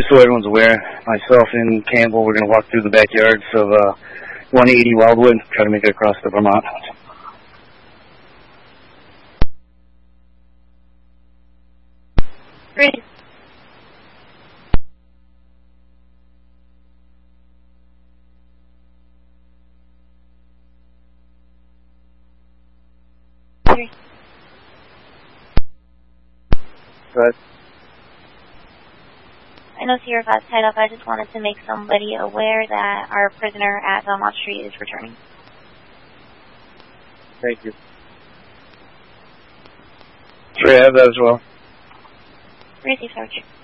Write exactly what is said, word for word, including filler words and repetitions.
just so everyone's aware, myself and Campbell, we're going to walk through the backyards of uh, one eighty Wildwood, try to make it across to Vermont. Ready. Three. Right. I know Sierra five's tied up. I just wanted to make somebody aware that our prisoner at Belmont Street is returning. Thank you. Three, I have that as well. Receive, Sarge.